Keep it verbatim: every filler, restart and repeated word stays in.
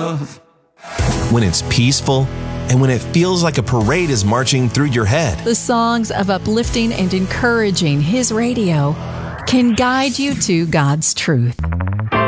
love. When it's peaceful, and when it feels like a parade is marching through your head. The songs of uplifting and encouraging His radio can guide you to God's truth.